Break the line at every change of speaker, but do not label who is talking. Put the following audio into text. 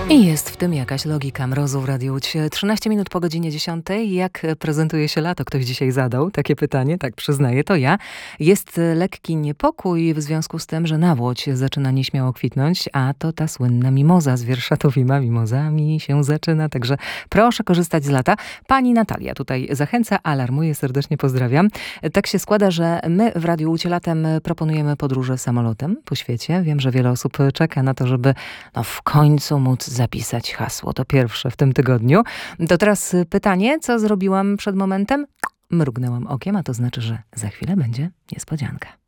I jest w tym jakaś logika. Mrozu w Radiu Łódź. 13 minut po godzinie 10. Jak prezentuje się lato? Ktoś dzisiaj zadał takie pytanie, tak przyznaję, to ja. Jest lekki niepokój w związku z tym, że na Łódź zaczyna nieśmiało kwitnąć, a to ta słynna mimoza z Wierszatowima. Mimozami się zaczyna, także proszę korzystać z lata. Pani Natalia tutaj zachęca, alarmuje, serdecznie pozdrawiam. Tak się składa, że my w Radiu Łódź latem proponujemy podróże samolotem po świecie. Wiem, że wiele osób czeka na to, żeby w końcu móc zapisać hasło. To pierwsze w tym tygodniu. To teraz pytanie, co zrobiłam przed momentem? Mrugnęłam okiem, a to znaczy, że za chwilę będzie niespodzianka.